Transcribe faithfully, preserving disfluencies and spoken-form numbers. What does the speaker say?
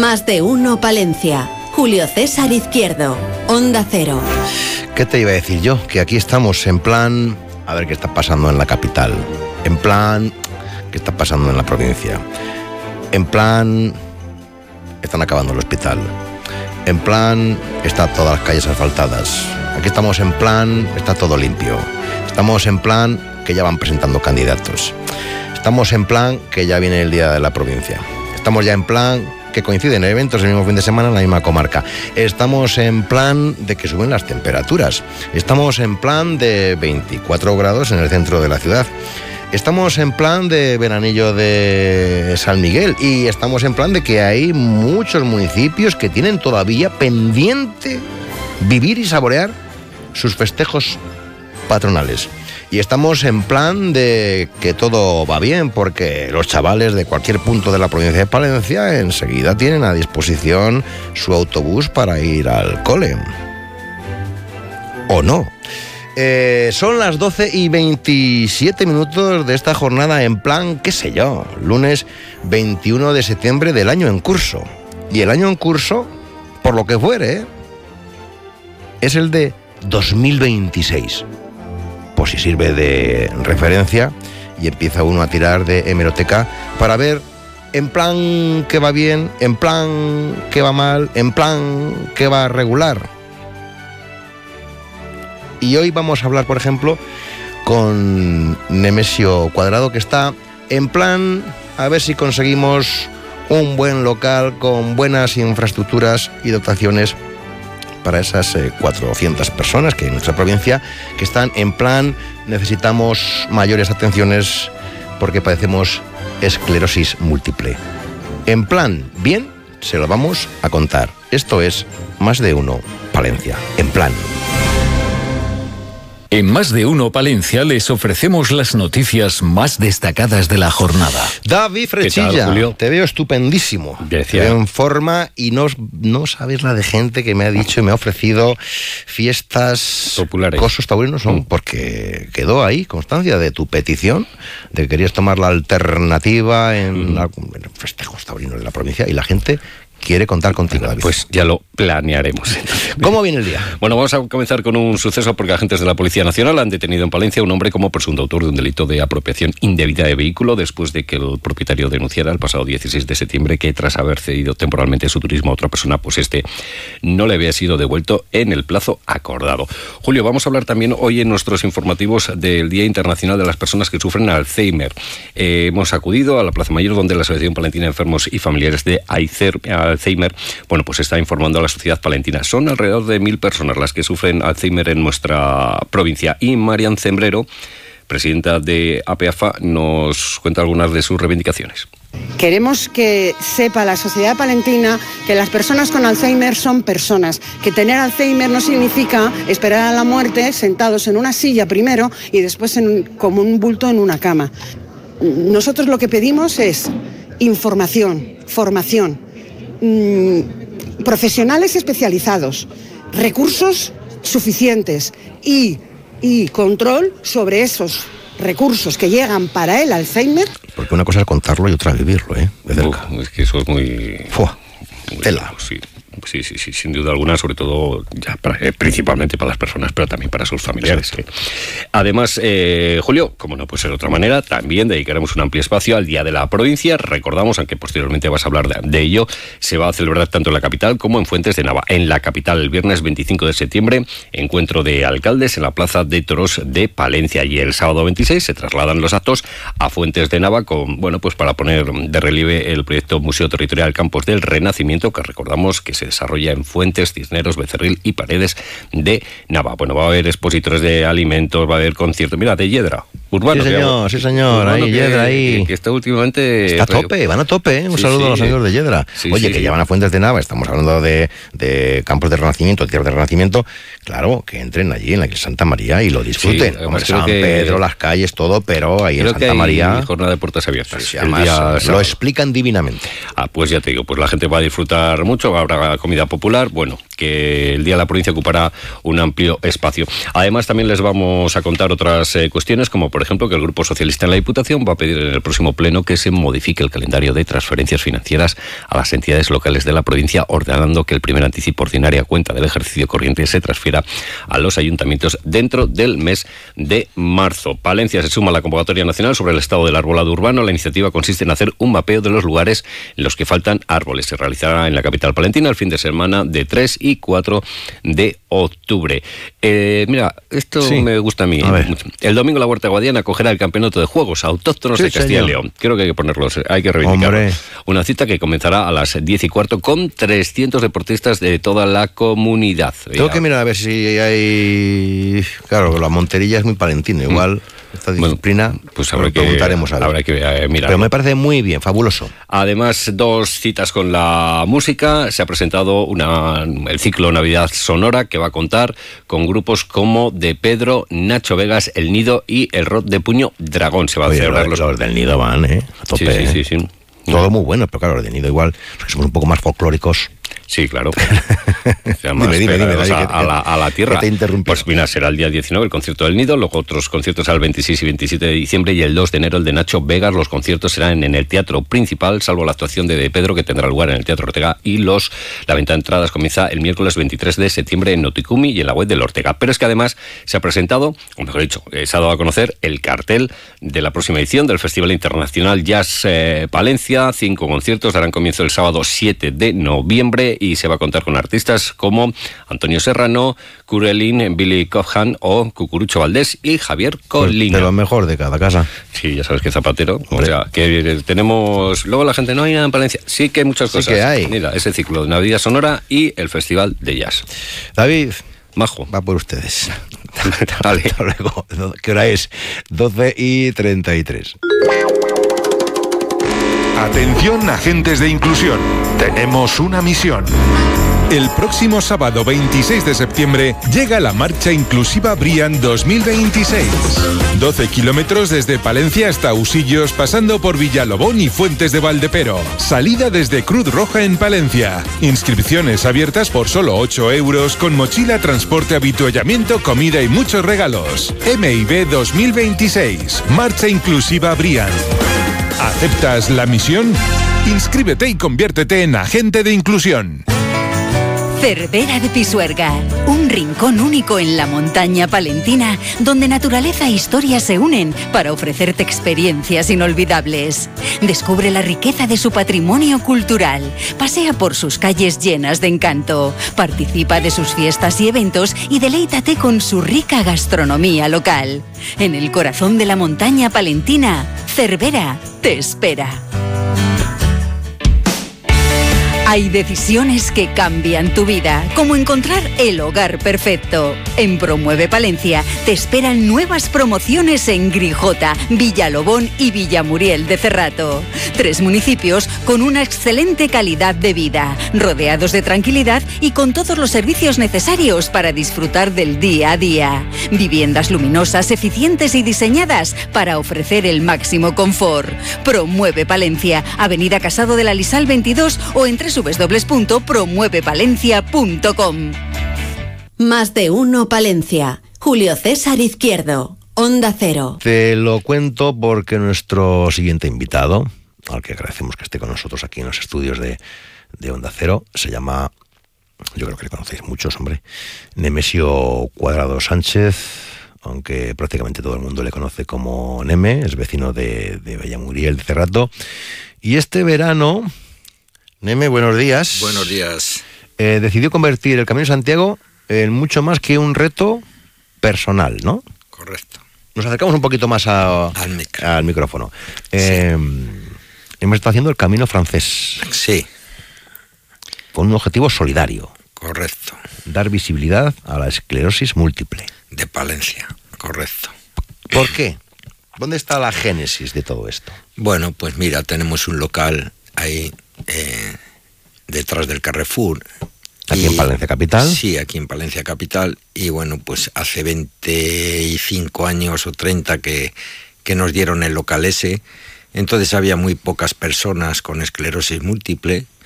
Más de uno Palencia. Julio César Izquierdo, Onda Cero. ¿Qué te iba a decir yo? Que aquí estamos en plan... A ver qué está pasando en la capital. En plan... ¿Qué está pasando en la provincia? En plan... Están acabando el hospital. En plan... Están todas las calles asfaltadas. Aquí estamos en plan... Está todo limpio. Estamos en plan... Que ya van presentando candidatos. Estamos en plan... Que ya viene el día de la provincia. Estamos ya en plan... que coinciden eventos el mismo fin de semana en la misma comarca. Estamos en plan de que suben las temperaturas. Estamos en plan de veinticuatro grados en el centro de la ciudad. Estamos en plan de veranillo de San Miguel. Y estamos en plan de que hay muchos municipios que tienen todavía pendiente vivir y saborear sus festejos patronales. Y estamos en plan de que todo va bien, porque los chavales de cualquier punto de la provincia de Palencia enseguida tienen a disposición su autobús para ir al cole. ¿O no? Eh, son las doce y veintisiete minutos de esta jornada en plan, qué sé yo, lunes veintiuno de septiembre del año en curso. Y el año en curso, por lo que fuere, es el de dos mil veintiséis. Pues si sirve de referencia y empieza uno a tirar de hemeroteca para ver en plan que va bien, en plan que va mal, en plan que va regular. Y hoy vamos a hablar, por ejemplo, con Nemesio Cuadrado, que está en plan a ver si conseguimos un buen local con buenas infraestructuras y dotaciones para esas eh, cuatrocientas personas que hay en nuestra provincia, que están en plan, necesitamos mayores atenciones porque padecemos esclerosis múltiple. En plan, bien, se lo vamos a contar. Esto es Más de Uno Palencia. En plan. En Más de Uno Palencia les ofrecemos las noticias más destacadas de la jornada. David Frechilla, tal, te veo estupendísimo. Decía. Te veo en forma y no, no sabes la de gente que me ha dicho y me ha ofrecido fiestas populares. Cosos taurinos, no, Mm. porque quedó ahí constancia de tu petición, de que querías tomar la alternativa en, mm. la, en festejos taurinos de la provincia y la gente quiere contar contigo, Bueno, David. pues ya lo planearemos. ¿Cómo viene el día? Bueno, vamos a comenzar con un suceso porque agentes de la Policía Nacional han detenido en Palencia a un hombre como presunto autor de un delito de apropiación indebida de vehículo después de que el propietario denunciara el pasado dieciséis de septiembre que tras haber cedido temporalmente su turismo a otra persona, pues este no le había sido devuelto en el plazo acordado. Julio, vamos a hablar también hoy en nuestros informativos del Día Internacional de las Personas que Sufren Alzheimer. Eh, hemos acudido a la Plaza Mayor donde la Asociación Palentina de Enfermos y Familiares de Alzheimer, bueno, pues está informando a la sociedad palentina. Son alrededor de mil personas las que sufren Alzheimer en nuestra provincia. Y Marian Cembrero, presidenta de A P A F A, nos cuenta algunas de sus reivindicaciones. Queremos que sepa la sociedad palentina que las personas con Alzheimer son personas, que tener Alzheimer no significa esperar a la muerte sentados en una silla primero y después en, como un bulto en una cama. Nosotros lo que pedimos es información, formación, profesionales especializados, recursos suficientes y, y control sobre esos recursos que llegan para el Alzheimer. Porque una cosa es contarlo y otra vivirlo, ¿eh? De cerca. Uf, es que eso es muy... Fua, muy tela. Sí. Sí, sí, sí, sin duda alguna, sobre todo, ya para, eh, principalmente para las personas, pero también para sus familiares. Sí. Además, eh, Julio, como no puede ser de otra manera, también dedicaremos un amplio espacio al Día de la Provincia. Recordamos, aunque posteriormente vas a hablar de, de ello, se va a celebrar tanto en la capital como en Fuentes de Nava. En la capital, el viernes veinticinco de septiembre, encuentro de alcaldes en la Plaza de Toros de Palencia. Y el sábado veintiséis se trasladan los actos a Fuentes de Nava, con, bueno, pues para poner de relieve el proyecto Museo Territorial Campos del Renacimiento, que recordamos que se desarrolla en Fuentes, Cisneros, Becerril y Paredes de Nava. Bueno, va a haber expositores de alimentos, va a haber conciertos, mira, de Yedra, Urbano. Sí, señor, sí, señor, Urbano, ahí, que, Yedra, ahí. Que, que está últimamente... Está a tope, van a tope, ¿eh? Un sí, saludo sí. a los amigos de Yedra. Sí, Oye, sí, que sí. ya van a Fuentes de Nava, estamos hablando de, de Campos de Renacimiento, Tierra de Renacimiento, claro, que entren allí en la iglesia Santa María y lo disfruten. Sí, Hombre, San que, Pedro, las calles, todo, pero ahí en Santa que María... Hay jornada de puertas abiertas. Sí, además, día, lo explican divinamente. Ah, pues ya te digo, pues la gente va a disfrutar mucho, habrá comida popular, bueno, que el Día de la Provincia ocupará un amplio espacio. Además, también les vamos a contar otras eh, cuestiones, como por ejemplo, que el Grupo Socialista en la Diputación va a pedir en el próximo pleno que se modifique el calendario de transferencias financieras a las entidades locales de la provincia, ordenando que el primer anticipo ordinario a cuenta del ejercicio corriente se transfiera a los ayuntamientos dentro del mes de marzo. Palencia se suma a la convocatoria nacional sobre el estado del arbolado urbano. La iniciativa consiste en hacer un mapeo de los lugares en los que faltan árboles. Se realizará en la capital palentina el fin de semana de tres y cuatro de octubre. Eh, mira, esto sí me gusta a mí. A ¿eh? El domingo la Huerta Guadiana acogerá el campeonato de juegos autóctonos sí, de Castilla señor. y León. Creo que hay que ponerlos, hay que reivindicarlo. Hombre. Una cita que comenzará a las diez y cuarto con trescientos deportistas de toda la comunidad. Tengo ya. que mirar a ver si hay... Claro, la Monterilla es muy palentina, igual... Mm. Esta disciplina, bueno, pues habrá que, preguntaremos a ver. Habrá que eh, mirar. Pero me parece muy bien, fabuloso. Además, dos citas con la música. Se ha presentado una, el ciclo Navidad Sonora, que va a contar con grupos como De Pedro, Nacho Vegas, El Nido y el Rock de Puño Dragón. Se va Oye, a celebrar los... los... los del Nido van, ¿eh? A tope, sí, sí, sí, sí. Todo muy bueno, pero claro, los del Nido igual, porque somos un poco más folclóricos. Sí, claro. Dime, dime, dime, David, a, que, a, la, a la tierra. Que te pues mira, será el día diecinueve el concierto del Nido, luego otros conciertos al veintiséis y veintisiete de diciembre, y el dos de enero el de Nacho Vegas. Los conciertos serán en el Teatro Principal, salvo la actuación de De Pedro, que tendrá lugar en el Teatro Ortega, y los la venta de entradas comienza el miércoles veintitrés de septiembre en Noticumi y en la web del Ortega. Pero es que además se ha presentado, o mejor dicho, se ha dado a conocer el cartel de la próxima edición del Festival Internacional Jazz eh, Palencia. Cinco conciertos darán comienzo el sábado siete de noviembre y se va a contar con artistas como Antonio Serrano, Kurelin, Billy Cobham o Cucurucho Valdés y Javier Colina. De lo mejor de cada casa. Sí, ya sabes que Zapatero. Hombre. O sea, que tenemos... Luego la gente no hay nada en Palencia. Sí que hay muchas sí cosas. Que hay. Mira, ese ciclo de Navidad Sonora y el Festival de Jazz. David... Majo. Va por ustedes. Vale. Hasta luego. ¿Qué hora es? doce y treinta y tres. Atención, agentes de inclusión. Tenemos una misión. El próximo sábado veintiséis de septiembre llega la Marcha Inclusiva Brian dos mil veintiséis. doce kilómetros desde Palencia hasta Usillos, pasando por Villalobón y Fuentes de Valdepero. Salida desde Cruz Roja en Palencia. Inscripciones abiertas por solo ocho euros, con mochila, transporte, habituallamiento, comida y muchos regalos. M I B dos mil veintiséis. Marcha Inclusiva Brian. ¿Aceptas la misión? Inscríbete y conviértete en agente de inclusión. Cervera de Pisuerga, un rincón único en la montaña palentina, donde naturaleza e historia se unen para ofrecerte experiencias inolvidables. Descubre la riqueza de su patrimonio cultural, pasea por sus calles llenas de encanto, participa de sus fiestas y eventos y deleítate con su rica gastronomía local. En el corazón de la montaña palentina, Cervera te espera. Hay decisiones que cambian tu vida, como encontrar el hogar perfecto. En Promueve Palencia te esperan nuevas promociones en Grijota, Villalobón y Villamuriel de Cerrato. Tres municipios con una excelente calidad de vida, rodeados de tranquilidad y con todos los servicios necesarios para disfrutar del día a día. Viviendas luminosas, eficientes y diseñadas para ofrecer el máximo confort. Promueve Palencia, Avenida Casado de la Lisal veintidós o en w w w punto promueve palencia punto com. Más de uno Palencia. Julio César Izquierdo, Onda Cero. Te lo cuento porque nuestro siguiente invitado, al que agradecemos que esté con nosotros aquí en los estudios de, de Onda Cero, se llama, yo creo que le conocéis muchos, hombre, Nemesio Cuadrado Sánchez, aunque prácticamente todo el mundo le conoce como Neme, es vecino de, de Villamuriel de Cerrato. Y este verano... Neme, buenos días. Buenos días. Eh, decidió convertir el Camino de Santiago en mucho más que un reto personal, ¿no? Correcto. Nos acercamos un poquito más a, al, micro. al micrófono. Eh, sí. Hemos estado haciendo el Camino francés. Sí. Con un objetivo solidario. Correcto. Dar visibilidad a la esclerosis múltiple. De Palencia, correcto. ¿Por qué? ¿Dónde está la génesis de todo esto? Bueno, pues mira, tenemos un local ahí eh, detrás del Carrefour. ¿Aquí y, en Palencia Capital? Sí, aquí en Palencia Capital. Y bueno, pues hace veinticinco años o treinta que, que nos dieron el local ese. Entonces había muy pocas personas con esclerosis múltiple.